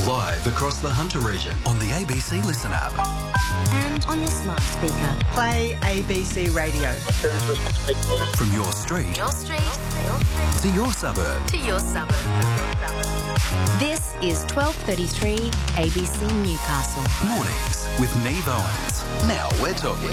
Live across the Hunter region on the ABC Listen app. And on your smart speaker. Play ABC Radio. From your street to your suburb. This is 12:33 ABC Newcastle. Mornings with Neve Owens. Now we're talking.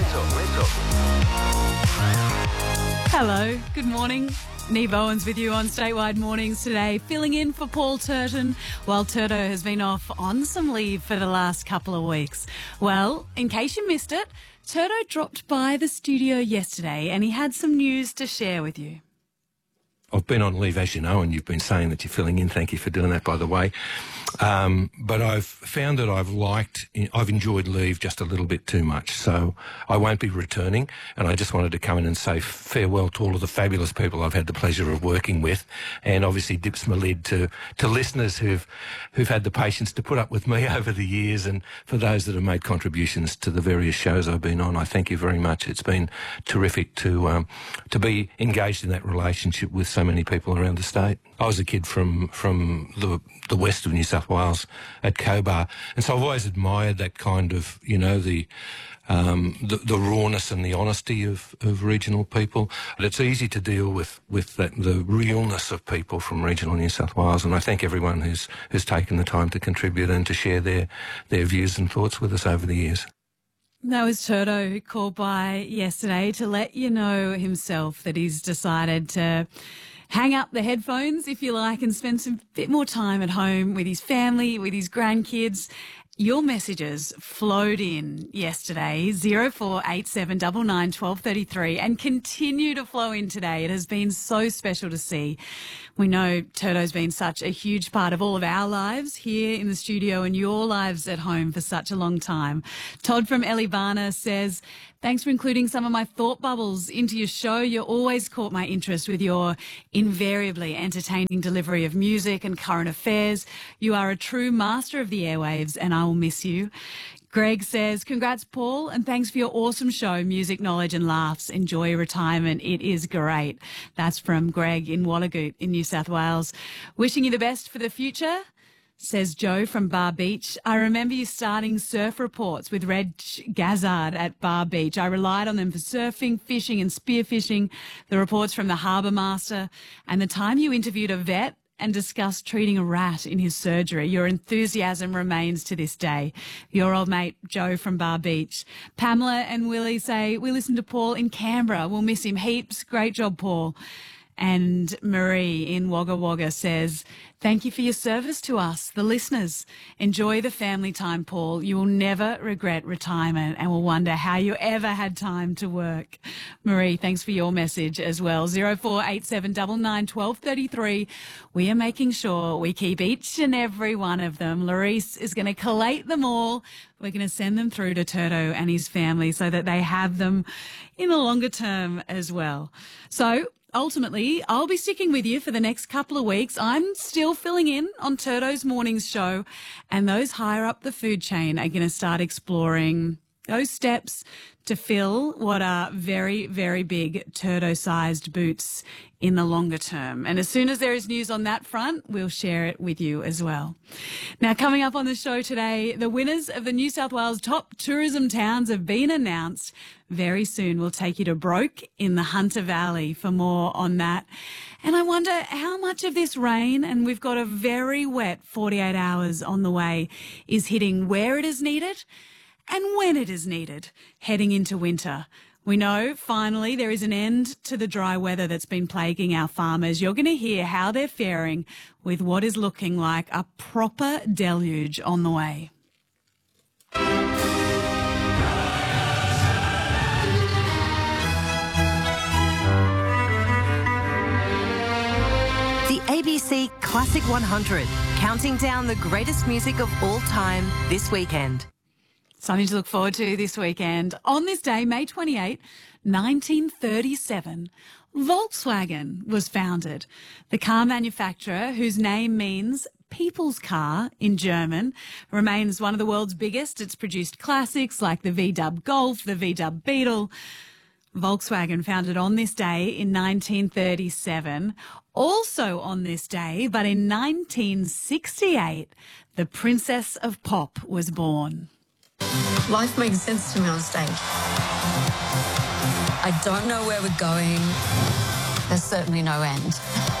Hello, good morning. Neve Owens with you on Statewide Mornings today, filling in for Paul Turton while Turto has been off on some leave for the last couple of weeks. Well, in case you missed it, Turto dropped by the studio yesterday and he had some news to share with you. I've been on leave, as you know, and you've been saying that you're filling in. Thank you for doing that, by the way. But I've found that I've enjoyed leave just a little bit too much. So I won't be returning. And I just wanted to come in and say farewell to all of the fabulous people I've had the pleasure of working with. And obviously dips my lid to listeners who've had the patience to put up with me over the years. And for those that have made contributions to the various shows I've been on, I thank you very much. It's been terrific to be engaged in that relationship with so many people around the state. I was a kid from the west of New South Wales at Cobar, and so I've always admired that kind of, you know, the rawness and the honesty of regional people. But it's easy to deal with the realness of people from regional New South Wales, and I thank everyone who's taken the time to contribute and to share their views and thoughts with us over the years. That was Turto, who called by yesterday to let you know himself that he's decided to hang up the headphones, if you like, and spend some bit more time at home with his family, with his grandkids. Your messages flowed in yesterday, 0487 99 1233, and continue to flow in today. It has been so special to see. We know Turto's been such a huge part of all of our lives here in the studio and your lives at home for such a long time. Todd from Elibana says, thanks for including some of my thought bubbles into your show. You always caught my interest with your invariably entertaining delivery of music and current affairs. You are a true master of the airwaves, and I will miss you. Greg says, congrats, Paul, and thanks for your awesome show, Music, Knowledge and Laughs. Enjoy retirement. It is great. That's from Greg in Wallagoot in New South Wales. Wishing you the best for the future. Says Joe from Bar Beach. I remember you starting surf reports with Reg Gazzard at Bar Beach. I relied on them for surfing, fishing and spearfishing, the reports from the harbour master, and the time you interviewed a vet and discussed treating a rat in his surgery. Your enthusiasm remains to this day. Your old mate Joe from Bar Beach. Pamela and Willie say, we listened to Paul in Canberra. We'll miss him heaps. Great job, Paul. And Marie in Wagga Wagga says, thank you for your service to us, the listeners. Enjoy the family time, Paul. You will never regret retirement and will wonder how you ever had time to work. Marie, thanks for your message as well. 0487 99 1233. We are making sure we keep each and every one of them. Larisse is going to collate them all. We're going to send them through to Turto and his family so that they have them in the longer term as well. So, ultimately, I'll be sticking with you for the next couple of weeks. I'm still filling in on Turto's Mornings show, and those higher up the food chain are going to start exploring those steps to fill what are very, very big Turto-sized boots in the longer term. And as soon as there is news on that front, we'll share it with you as well. Now, coming up on the show today, the winners of the New South Wales Top Tourism Towns have been announced. Very soon we'll take you to Broke in the Hunter Valley for more on that. And I wonder how much of this rain, and we've got a very wet 48 hours on the way, is hitting where it is needed and when it is needed heading into winter. We know, finally, there is an end to the dry weather that's been plaguing our farmers. You're going to hear how they're faring with what is looking like a proper deluge on the way. The ABC Classic 100, counting down the greatest music of all time this weekend. Something to look forward to this weekend. On this day, May 28, 1937, Volkswagen was founded. The car manufacturer, whose name means people's car in German, remains one of the world's biggest. It's produced classics like the VW Golf, the VW Beetle. Volkswagen, founded on this day in 1937. Also on this day, but in 1968, the Princess of Pop was born. Life makes sense to me on stage. I don't know where we're going. There's certainly no end.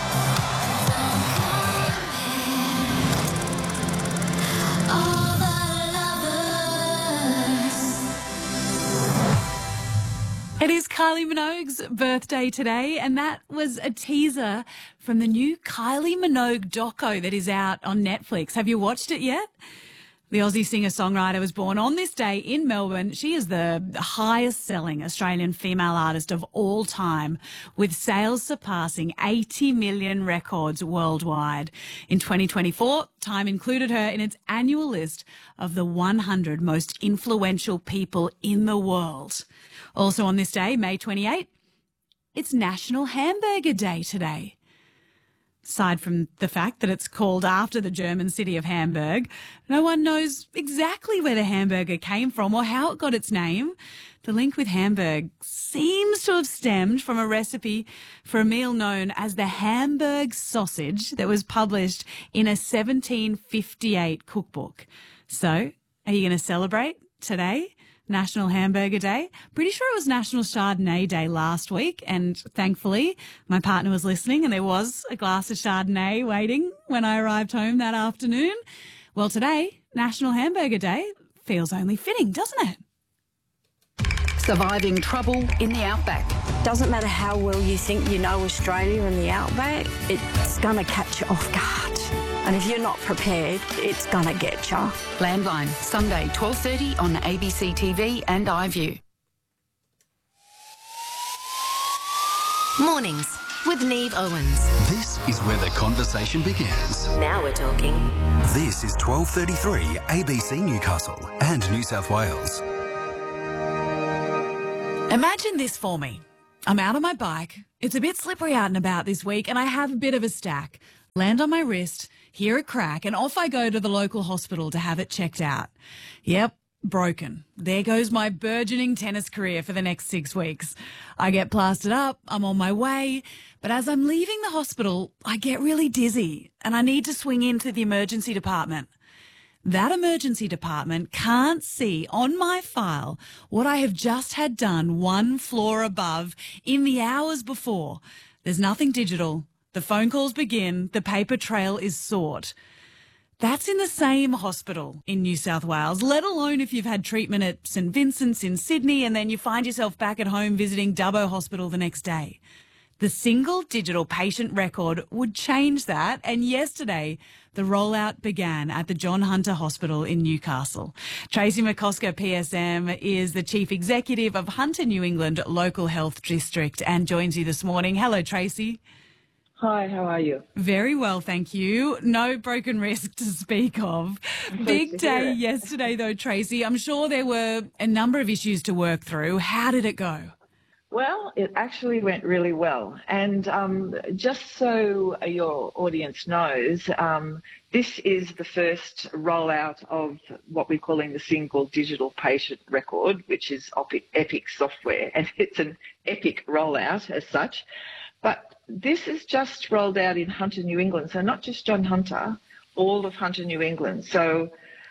It is Kylie Minogue's birthday today, and that was a teaser from the new Kylie Minogue doco that is out on Netflix. Have you watched it yet? The Aussie singer-songwriter was born on this day in Melbourne. She is the highest-selling Australian female artist of all time, with sales surpassing 80 million records worldwide. In 2024, Time included her in its annual list of the 100 most influential people in the world. Also on this day, May 28, it's National Hamburger Day today. Aside from the fact that it's called after the German city of Hamburg, no one knows exactly where the hamburger came from or how it got its name. The link with Hamburg seems to have stemmed from a recipe for a meal known as the Hamburg sausage that was published in a 1758 cookbook. So, are you going to celebrate today? National Hamburger Day. Pretty sure it was National Chardonnay Day last week, and thankfully my partner was listening and there was a glass of Chardonnay waiting when I arrived home that afternoon. Well, today, National Hamburger Day, feels only fitting, doesn't it? Surviving trouble in the outback. Doesn't matter how well you think you know Australia and the outback, it's going to catch you off guard. And if you're not prepared, it's going to get you. Landline, Sunday, 12:30 on ABC TV and iView. Mornings with Neve Owens. This is where the conversation begins. Now we're talking. This is 12:33 ABC Newcastle and New South Wales. Imagine this for me. I'm out on my bike. It's a bit slippery out and about this week, and I have a bit of a stack. Land on my wrist, hear a crack, and off I go to the local hospital to have it checked out. Yep, broken. There goes my burgeoning tennis career for the next 6 weeks. I get plastered up, I'm on my way, but as I'm leaving the hospital, I get really dizzy and I need to swing into the emergency department. That emergency department can't see on my file what I have just had done one floor above in the hours before. There's nothing digital. The phone calls begin. The paper trail is sought. That's in the same hospital in New South Wales, let alone if you've had treatment at St Vincent's in Sydney and then you find yourself back at home visiting Dubbo Hospital the next day. The single digital patient record would change that, and yesterday the rollout began at the John Hunter Hospital in Newcastle. Tracy McCosker, PSM, is the Chief Executive of Hunter New England Local Health District and joins you this morning. Hello, Tracy. Hi, how are you? Very well, thank you. No broken wrist to speak of. Big day yesterday, though, Tracy. I'm sure there were a number of issues to work through. How did it go? Well, it actually went really well. And just so your audience knows, this is the first rollout of what we're calling the single digital patient record, which is Epic software. And it's an epic rollout as such. But this is just rolled out in Hunter, New England. So not just John Hunter, all of Hunter, New England. So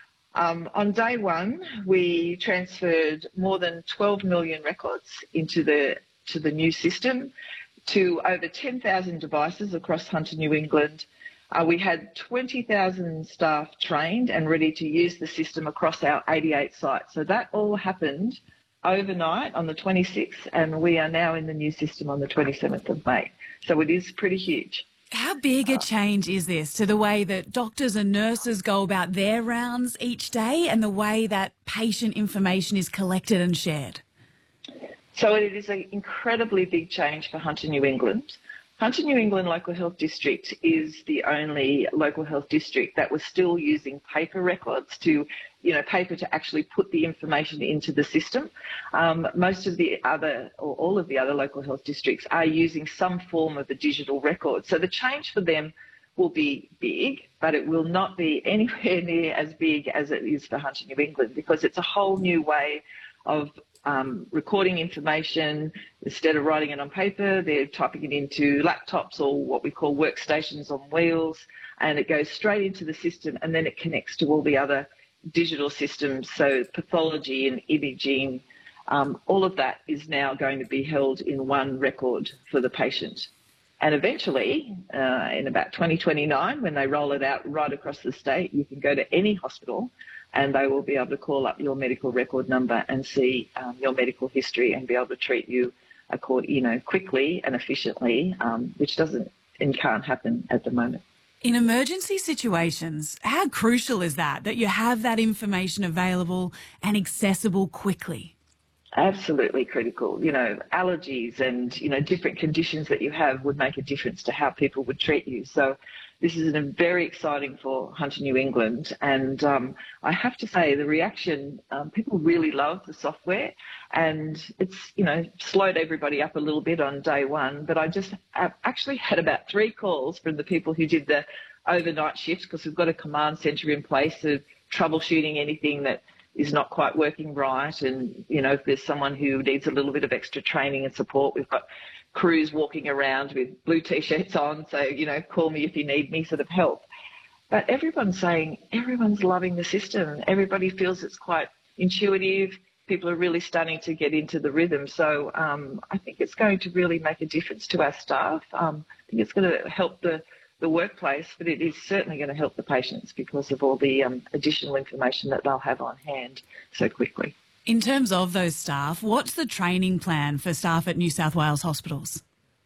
on day one, we transferred more than 12 million records into the new system to over 10,000 devices across Hunter, New England. We had 20,000 staff trained and ready to use the system across our 88 sites. So that all happened overnight on the 26th, and we are now in the new system on the 27th of May. So it is pretty huge. How big a change is this to the way that doctors and nurses go about their rounds each day and the way that patient information is collected and shared? So it is an incredibly big change for Hunter New England. Hunter New England Local Health District is the only local health district that was still using paper records paper to actually put the information into the system. Most of the other, or all of the other local health districts are using some form of a digital record. So the change for them will be big, but it will not be anywhere near as big as it is for Hunter New England, because it's a whole new way of recording information. Instead of writing it on paper, they're typing it into laptops or what we call workstations on wheels, and it goes straight into the system, and then it connects to all the other digital systems, so pathology and imaging. All of that is now going to be held in one record for the patient. And eventually, in about 2029, when they roll it out right across the state, you can go to any hospital and they will be able to call up your medical record number and see your medical history and be able to treat you quickly and efficiently, which doesn't and can't happen at the moment. In emergency situations, how crucial is that you have that information available and accessible quickly? Absolutely critical. Allergies and, different conditions that you have would make a difference to how people would treat you. So this is very exciting for Hunter New England. And I have to say the reaction, people really love the software, and it's, slowed everybody up a little bit on day one. But I just actually had about 3 calls from the people who did the overnight shifts, because we've got a command centre in place of troubleshooting anything that is not quite working right. And, if there's someone who needs a little bit of extra training and support, we've got crews walking around with blue T-shirts on. So, call me if you need me sort of help. But everyone's saying everyone's loving the system. Everybody feels it's quite intuitive. People are really starting to get into the rhythm. So I think it's going to really make a difference to our staff. I think it's going to help the workplace, but it is certainly going to help the patients because of all the additional information that they'll have on hand so quickly. In terms of those staff, what's the training plan for staff at New South Wales hospitals?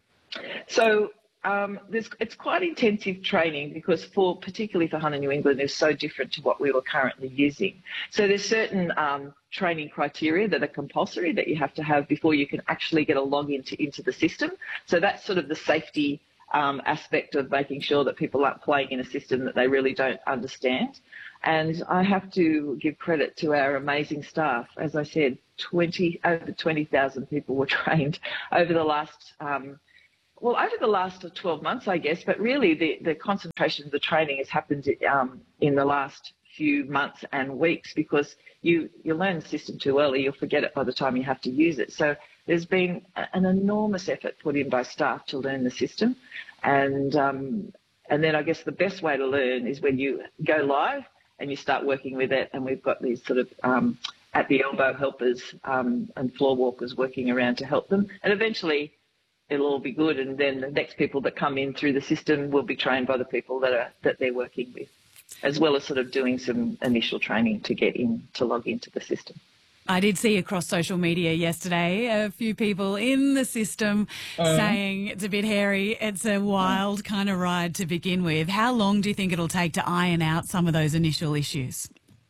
So it's quite intensive training because particularly for Hunter New England, it's so different to what we were currently using. So there's certain training criteria that are compulsory that you have to have before you can actually get a login into the system. So that's sort of the safety aspect of making sure that people aren't playing in a system that they really don't understand. And I have to give credit to our amazing staff. As I said, over 20,000 people were trained over the last, over the last 12 months, I guess. But really, the concentration of the training has happened in the last few months and weeks, because you learn the system too early, you'll forget it by the time you have to use it. So there's been an enormous effort put in by staff to learn the system. And then I guess the best way to learn is when you go live and you start working with it. And we've got these sort of at the elbow helpers and floor walkers working around to help them. And eventually it'll all be good. And then the next people that come in through the system will be trained by the people that they're working with, as well as sort of doing some initial training to get in, to log into the system. I did see across social media yesterday a few people in the system saying it's a bit hairy, it's a wild kind of ride to begin with. How long do you think it'll take to iron out some of those initial issues?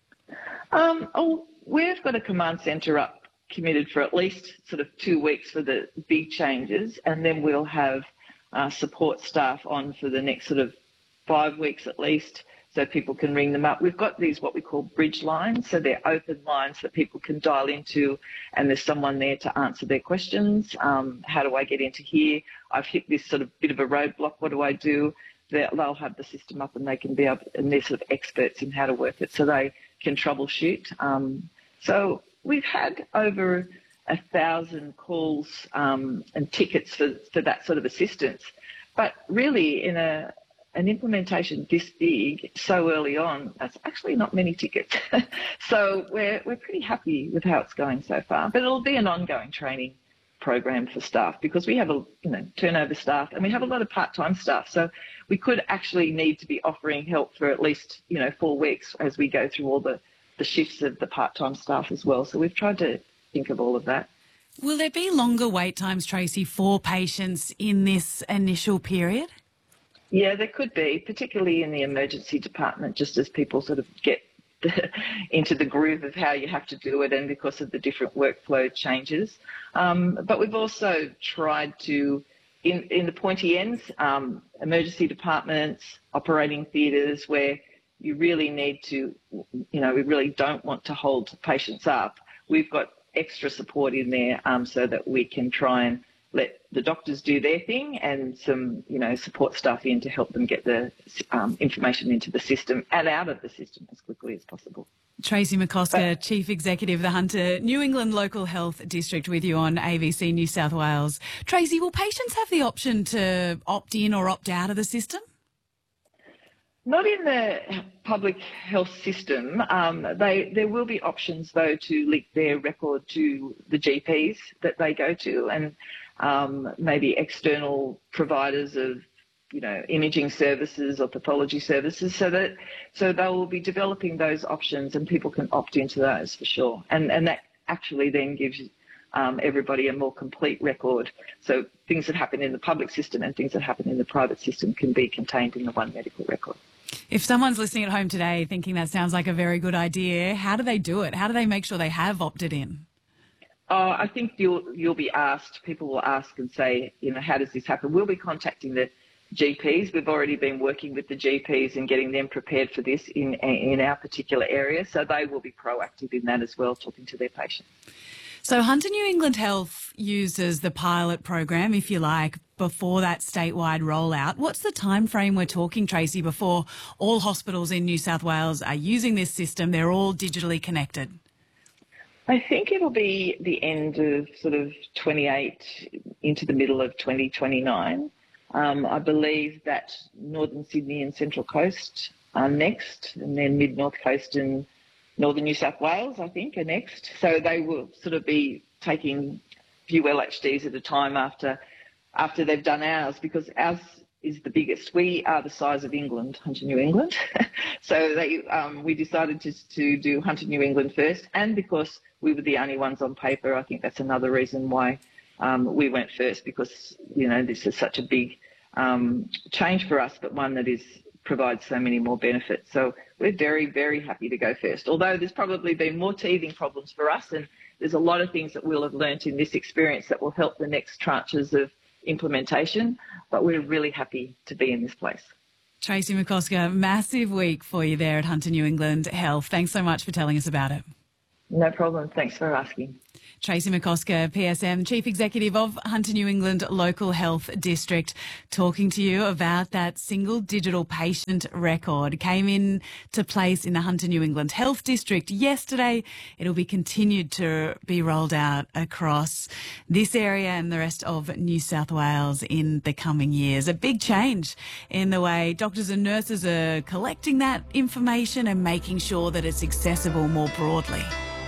We've got a command centre up committed for at least sort of 2 weeks for the big changes, and then we'll have support staff on for the next sort of 5 weeks at least, so people can ring them up. We've got these what we call bridge lines, so they're open lines that people can dial into, and there's someone there to answer their questions. How do I get into here? I've hit this sort of bit of a roadblock. What do I do? They'll have the system up, and they can be able, and they're sort of experts in how to work it, so they can troubleshoot. So we've had over 1,000 calls and tickets for that sort of assistance, but really in an implementation this big so early on, that's actually not many tickets. So we're pretty happy with how it's going so far. But it'll be an ongoing training program for staff, because we have a turnover staff, and we have a lot of part-time staff. So we could actually need to be offering help for at least 4 weeks as we go through all the shifts of the part-time staff as well. So we've tried to think of all of that. Will there be longer wait times, Tracy, for patients in this initial period? Yeah, there could be, particularly in the emergency department, just as people sort of get into the groove of how you have to do it, and because of the different workflow changes. But we've also tried to, in the pointy ends, emergency departments, operating theatres, where you really need to, we really don't want to hold patients up. We've got extra support in there so that we can try and let the doctors do their thing and some, support staff in to help them get the information into the system and out of the system as quickly as possible. Tracy McCosker, Chief Executive of the Hunter New England Local Health District, with you on ABC New South Wales. Tracy, will patients have the option to opt in or opt out of the system? Not in the public health system. There will be options, though, to link their record to the GPs that they go to, and maybe external providers of, imaging services or pathology services, so they will be developing those options, and people can opt into those for sure. And that actually then gives everybody a more complete record. So things that happen in the public system and things that happen in the private system can be contained in the one medical record. If someone's listening at home today thinking that sounds like a very good idea, how do they do it? How do they make sure they have opted in? I think you'll be asked, people will ask and say, how does this happen? We'll be contacting the GPs. We've already been working with the GPs and getting them prepared for this in our particular area, so they will be proactive in that as well, talking to their patients. So Hunter New England Health uses the pilot program, if you like, before that statewide rollout. What's the time frame we're talking, Tracy, before all hospitals in New South Wales are using this system? They're all digitally connected. I think it'll be the end of sort of 28 into the middle of 2029. I believe that Northern Sydney and Central Coast are next, and then Mid-North Coast and Northern New South Wales, I think, are next. So they will sort of be taking a few LHDs at a time after they've done ours, because ours is the biggest. We are the size of England, Hunter New England. So we decided to do Hunter New England first, and because we were the only ones on paper, I think that's another reason why we went first, because, this is such a big change for us, but one that provides so many more benefits. So we're very, very happy to go first, although there's probably been more teething problems for us, and there's a lot of things that we'll have learnt in this experience that will help the next tranches of implementation, but we're really happy to be in this place. Tracy McCosker, massive week for you there at Hunter New England Health. Thanks so much for telling us about it. No problem. Thanks for asking. Tracy McCosker, PSM, Chief Executive of Hunter New England Local Health District, talking to you about that single digital patient record. Came into place in the Hunter New England Health District yesterday. It'll be continued to be rolled out across this area and the rest of New South Wales in the coming years. A big change in the way doctors and nurses are collecting that information and making sure that it's accessible more broadly.